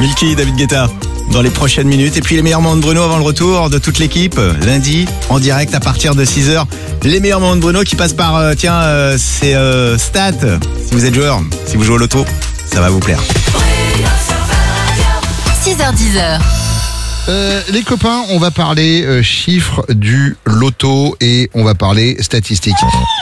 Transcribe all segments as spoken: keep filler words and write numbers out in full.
Milky, David Guetta, dans les prochaines minutes. Et puis les meilleurs moments de Bruno avant le retour de toute l'équipe. Lundi, en direct à partir de six heures. Les meilleurs moments de Bruno qui passent par, euh, tiens, euh, c'est euh, Stat. Si vous êtes joueur, si vous jouez au loto, ça va vous plaire. six heures dix. Euh, les copains, on va parler euh, chiffres du loto et on va parler statistiques.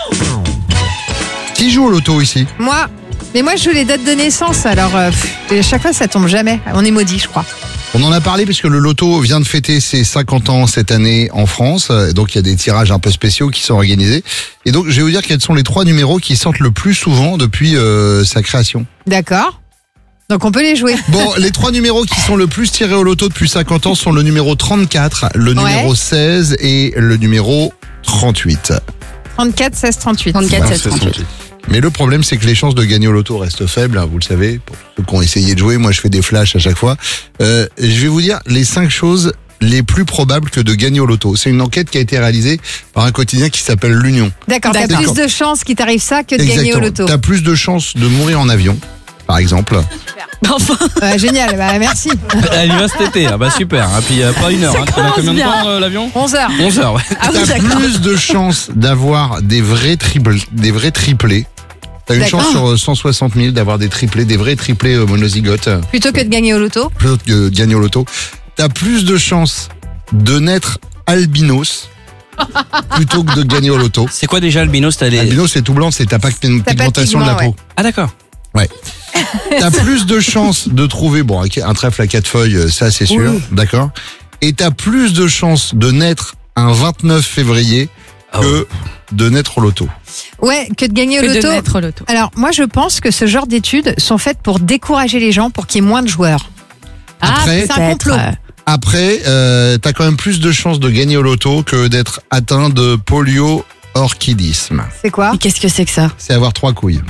Qui joue au loto ici ? Moi, mais moi je joue les dates de naissance, alors euh, pff, à chaque fois ça tombe jamais. On est maudit, je crois. On en a parlé puisque le loto vient de fêter ses cinquante ans cette année en France. Donc il y a des tirages un peu spéciaux qui sont organisés. Et donc je vais vous dire quels sont les trois numéros qui sortent le plus souvent depuis euh, sa création. D'accord. Donc on peut les jouer. Bon, les trois numéros qui sont le plus tirés au loto depuis cinquante ans sont le numéro trente-quatre, le numéro Ouais. seize et le numéro trente-huit. trente-quatre, seize, trente-huit. trente-quatre, Ouais, seize, trente-huit. Mais le problème, c'est que les chances de gagner au loto restent faibles, hein, vous le savez. Pour ceux qui ont essayé de jouer, moi je fais des flashs à chaque fois. Euh, je vais vous dire les cinq choses les plus probables que de gagner au loto. C'est une enquête qui a été réalisée par un quotidien qui s'appelle l'Union. D'accord, t'as D'accord. plus de chances qu'il t'arrive ça que de gagner au loto. T'as plus de chances de mourir en avion, par exemple. Enfin, Ouais, génial, bah, merci. Elle y va cet été, ah bah super. Et puis euh, pas une heure. Hein. Tu vas combien de bien. temps euh, l'avion onze heures. onze heures, ouais. ah oui, T'as d'accord. plus de chances d'avoir des vrais triples, des vrais triplés. T'as une D'accord. chance sur euh, cent soixante mille d'avoir des triplés, des vrais triplés euh, monozygotes, Plutôt que de gagner au loto. plutôt que de gagner au loto. T'as plus de chances de naître albinos plutôt que de gagner au loto. C'est quoi déjà le binos? T'as les... Albinos, c'est tout blanc, c'est t'as pas de T'as pas de pigmentation de la pigment, peau. Ah d'accord. T'as plus de chances de trouver, bon, un trèfle à quatre feuilles, euh, ça c'est sûr, Oui. d'accord. Et t'as plus de chances de naître un vingt-neuf février Ah que de naître au loto. Ouais, que de gagner au Que de loto. mettre au loto. Alors, moi, je pense que ce genre d'études sont faites pour décourager les gens, pour qu'il y ait moins de joueurs. Après, c'est un complot. Après, euh, t'as quand même plus de chances de gagner au loto que d'être atteint de polio-orchidisme. C'est quoi? Mais qu'est-ce que c'est que ça? C'est avoir trois couilles.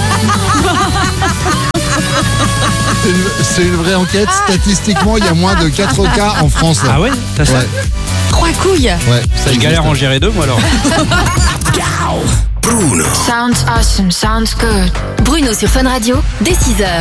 C'est une, c'est une vraie enquête. Statistiquement, il y a moins de quatre cas en France. Ah ouais? T'as ça? Ouais, Trois couilles. ouais. Ça Je galère à en gérer deux moi alors. Sounds awesome, sounds good. Bruno sur Fun Radio, dès six heures.